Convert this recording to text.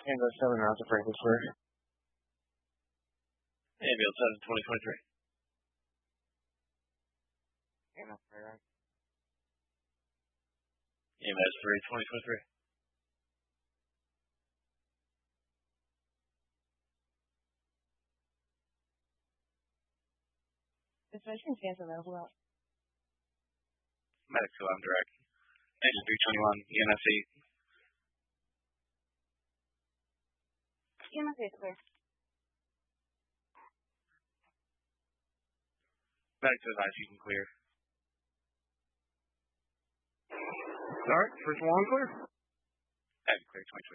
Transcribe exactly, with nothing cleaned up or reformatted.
Ambulance seven, rounds of Franklin Square. Ambulance seven, twenty twenty-three. Ambulance three, right? Ambulance three, twenty twenty-three. Dispatching stands available out. Medic two, I'm direct. Agent three twenty-one, E M S eight. E M S eight, clear. Medic two advise you can clear. Alright, first one clear. Have you clear, twenty twenty-three.